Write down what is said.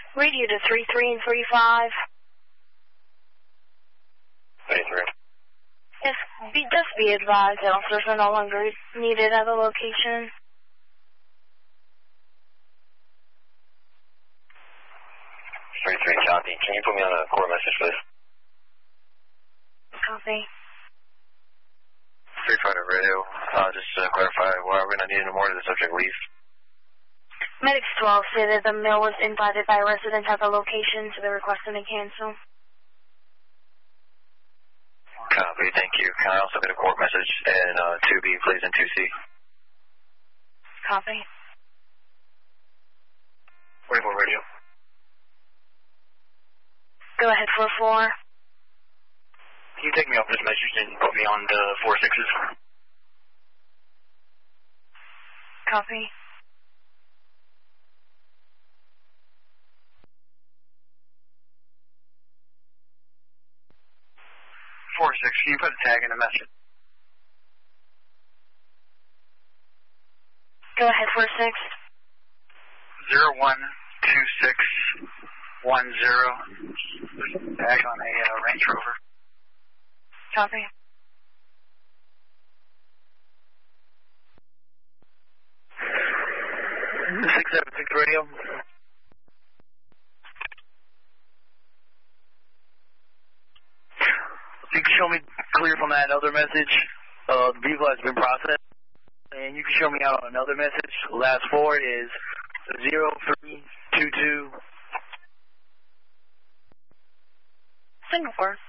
Radio to 33 and 35. 33. Yes, just be advised that officers are no longer needed at the location. 33, copy. Can you put me on a core message, please? Copy. 3-5 radio. Just to clarify, why we're going to need no more to the subject leave. Medics 12 stated the meal was invited by residents at the location, so they're requesting to cancel. Copy, thank you. Can I also get a court message in 2B, please, and 2C? Copy. 44 radio. Go ahead, 44. Can you take me off this message and put me on the 4-6s? Copy. Can you put a tag in the message? Go ahead, 46. 012610. Tag on a Range Rover. Copy. .676 radio. You can show me clear from that other message. The vehicle has been processed. And you can show me out another message. Last four is 0322. Singapore.